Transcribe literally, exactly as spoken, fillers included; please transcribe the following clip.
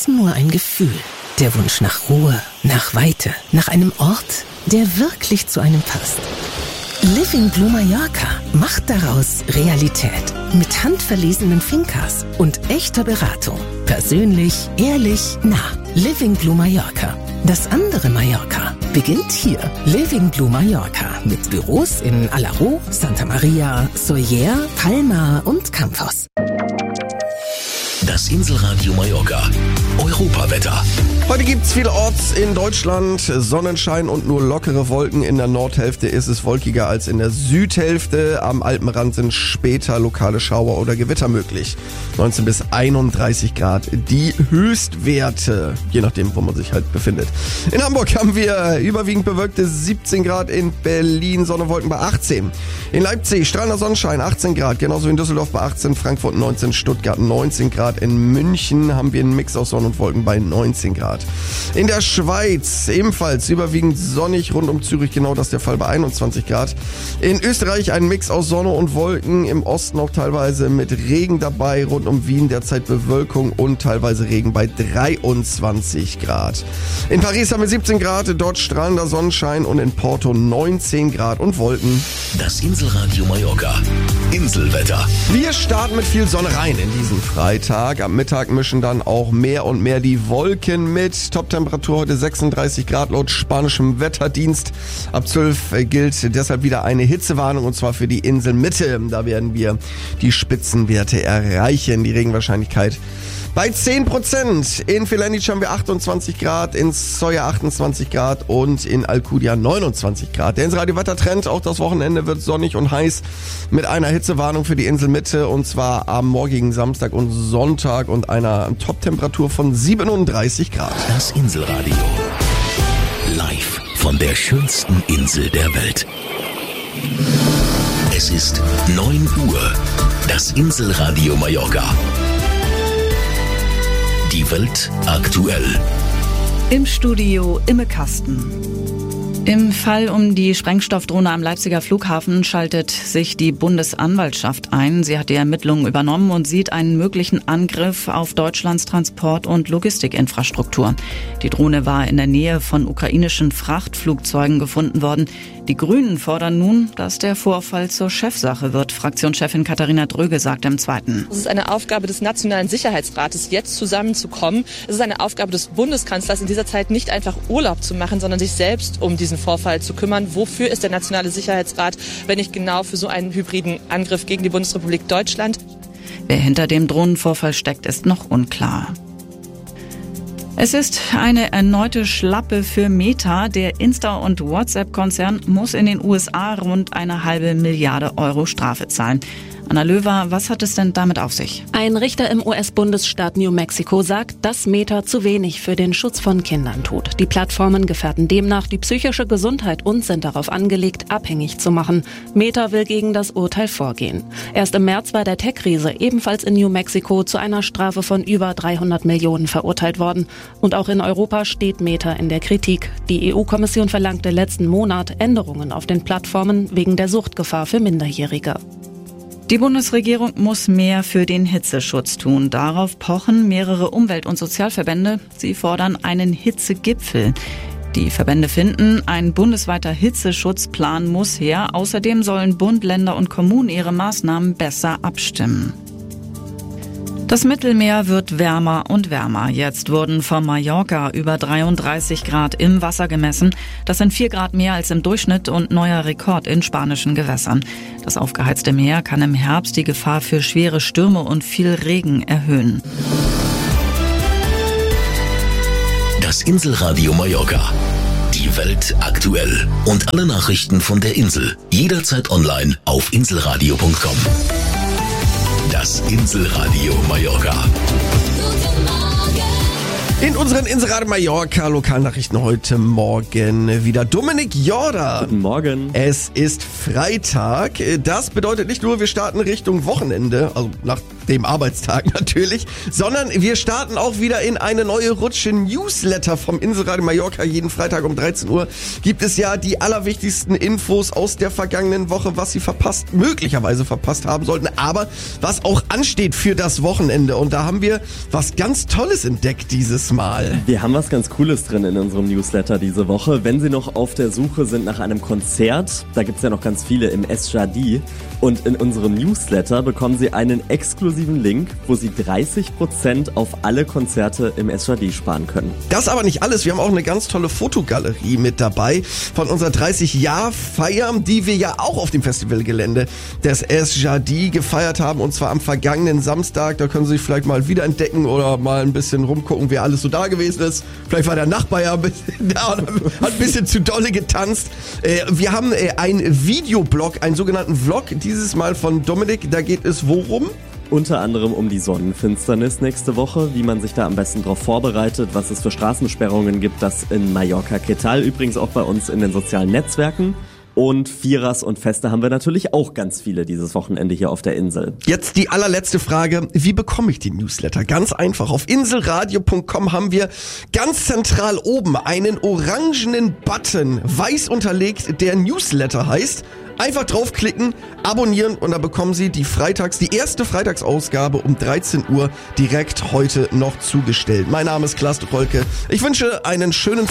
ist nur ein Gefühl. Der Wunsch nach Ruhe, nach Weite, nach einem Ort, der wirklich zu einem passt. Living Blue Mallorca macht daraus Realität. Mit handverlesenen Fincas und echter Beratung. Persönlich, ehrlich, nah. Living Blue Mallorca. Das andere Mallorca beginnt hier. Living Blue Mallorca mit Büros in Alaró, Santa Maria, Sóller, Palma und Campos. Das Inselradio Mallorca. Europawetter. Heute gibt's vielerorts in Deutschland Sonnenschein und nur lockere Wolken. In der Nordhälfte ist es wolkiger als in der Südhälfte. Am Alpenrand sind später lokale Schauer oder Gewitter möglich. neunzehn bis einunddreißig Grad die Höchstwerte, je nachdem, wo man sich halt befindet. In Hamburg haben wir überwiegend bewölkte siebzehn Grad, in Berlin Sonne, Wolken bei achtzehn. In Leipzig strahlender Sonnenschein, achtzehn Grad, genauso wie in Düsseldorf bei achtzehn, Frankfurt neunzehn, Stuttgart neunzehn Grad. In München haben wir einen Mix aus Sonne und Wolken bei neunzehn Grad. In der Schweiz ebenfalls überwiegend sonnig, rund um Zürich genau das der Fall bei einundzwanzig Grad. In Österreich ein Mix aus Sonne und Wolken, im Osten auch teilweise mit Regen dabei, rund um Wien derzeit Bewölkung und teilweise Regen bei dreiundzwanzig Grad. In Paris haben wir siebzehn Grad, dort strahlender Sonnenschein und in Porto neunzehn Grad und Wolken. Das Inselradio Mallorca. Inselwetter. Wir starten mit viel Sonne rein in diesen Freitag. Am Mittag mischen dann auch mehr und mehr die Wolken mit. Toptemperatur heute sechsunddreißig Grad laut spanischem Wetterdienst. Ab zwölf gilt deshalb wieder eine Hitzewarnung und zwar für die Inselmitte. Da werden wir die Spitzenwerte erreichen. Die Regenwahrscheinlichkeit bei zehn Prozent. In Felanitsch haben wir achtundzwanzig Grad, in Sóller achtundzwanzig Grad und in Alcudia neunundzwanzig Grad. Der Inselradio-Wettertrend, auch das Wochenende wird sonnig und heiß mit einer Hitzewarnung für die Inselmitte und zwar am morgigen Samstag und Sonntag und einer Toptemperatur von siebenunddreißig Grad. Das Inselradio. Live von der schönsten Insel der Welt. Es ist neun Uhr. Das Inselradio Mallorca. Die Welt aktuell. Im Studio Imme Kasten. Im Fall um die Sprengstoffdrohne am Leipziger Flughafen schaltet sich die Bundesanwaltschaft ein. Sie hat die Ermittlungen übernommen und sieht einen möglichen Angriff auf Deutschlands Transport- und Logistikinfrastruktur. Die Drohne war in der Nähe von ukrainischen Frachtflugzeugen gefunden worden. Die Grünen fordern nun, dass der Vorfall zur Chefsache wird. Fraktionschefin Katharina Dröge sagt im Zweiten. Es ist eine Aufgabe des Nationalen Sicherheitsrates, jetzt zusammenzukommen. Es ist eine Aufgabe des Bundeskanzlers, in dieser Zeit nicht einfach Urlaub zu machen, sondern sich selbst um diesen Vorfall zu kümmern. Wofür ist der Nationale Sicherheitsrat, wenn nicht genau für so einen hybriden Angriff gegen die Bundesrepublik Deutschland? Wer hinter dem Drohnenvorfall steckt, ist noch unklar. Es ist eine erneute Schlappe für Meta. Der Insta- und WhatsApp-Konzern muss in den U S A rund eine halbe Milliarde Euro Strafe zahlen. Anna Löwer, was hat es denn damit auf sich? Ein Richter im U S-Bundesstaat New Mexico sagt, dass Meta zu wenig für den Schutz von Kindern tut. Die Plattformen gefährden demnach die psychische Gesundheit und sind darauf angelegt, abhängig zu machen. Meta will gegen das Urteil vorgehen. Erst im März war der Tech-Riese ebenfalls in New Mexico zu einer Strafe von über dreihundert Millionen verurteilt worden. Und auch in Europa steht Meta in der Kritik. Die E U-Kommission verlangte letzten Monat Änderungen auf den Plattformen wegen der Suchtgefahr für Minderjährige. Die Bundesregierung muss mehr für den Hitzeschutz tun. Darauf pochen mehrere Umwelt- und Sozialverbände. Sie fordern einen Hitzegipfel. Die Verbände finden, ein bundesweiter Hitzeschutzplan muss her. Außerdem sollen Bund, Länder und Kommunen ihre Maßnahmen besser abstimmen. Das Mittelmeer wird wärmer und wärmer. Jetzt wurden vor Mallorca über dreiunddreißig Grad im Wasser gemessen. Das sind vier Grad mehr als im Durchschnitt und neuer Rekord in spanischen Gewässern. Das aufgeheizte Meer kann im Herbst die Gefahr für schwere Stürme und viel Regen erhöhen. Das Inselradio Mallorca. Die Welt aktuell. Und alle Nachrichten von der Insel. Jederzeit online auf inselradio punkt com. Das Inselradio Mallorca. In unseren Inselradio Mallorca Lokalnachrichten heute Morgen wieder Dominik Jorda. Guten Morgen. Es ist Freitag. Das bedeutet nicht nur, wir starten Richtung Wochenende, also nach dem Arbeitstag natürlich, sondern wir starten auch wieder in eine neue Rutsche Newsletter vom Inselradio Mallorca. Jeden Freitag um dreizehn Uhr gibt es ja die allerwichtigsten Infos aus der vergangenen Woche, was Sie verpasst, möglicherweise verpasst haben sollten, aber was auch ansteht für das Wochenende. Und da haben wir was ganz Tolles entdeckt dieses Mal. Wir haben was ganz Cooles drin in unserem Newsletter diese Woche. Wenn Sie noch auf der Suche sind nach einem Konzert, da gibt es ja noch ganz viele im Es Jadi. Und in unserem Newsletter bekommen Sie einen exklusiven Link, wo Sie dreißig Prozent auf alle Konzerte im Es Jadi sparen können. Das aber nicht alles. Wir haben auch eine ganz tolle Fotogalerie mit dabei von unserer dreißig-Jahr-Feier, die wir ja auch auf dem Festivalgelände des Es Jadi gefeiert haben. Und zwar am vergangenen Samstag. Da können Sie sich vielleicht mal wiederentdecken oder mal ein bisschen rumgucken, wer alles so da gewesen ist. Vielleicht war der Nachbar ja ein bisschen da und hat ein bisschen zu dolle getanzt. Äh, wir haben äh, einen Videoblog, einen sogenannten Vlog, dieses Mal von Dominik. Da geht es worum? Unter anderem um die Sonnenfinsternis nächste Woche, wie man sich da am besten drauf vorbereitet, was es für Straßensperrungen gibt, das in Mallorca Ketal, übrigens auch bei uns in den sozialen Netzwerken. Und Vierers und Feste haben wir natürlich auch ganz viele dieses Wochenende hier auf der Insel. Jetzt die allerletzte Frage. Wie bekomme ich die Newsletter? Ganz einfach. Auf inselradio punkt com haben wir ganz zentral oben einen orangenen Button, weiß unterlegt, der Newsletter heißt. Einfach draufklicken, abonnieren und dann bekommen Sie die Freitags, die erste Freitagsausgabe um dreizehn Uhr direkt heute noch zugestellt. Mein Name ist Klaas Drolke. Ich wünsche einen schönen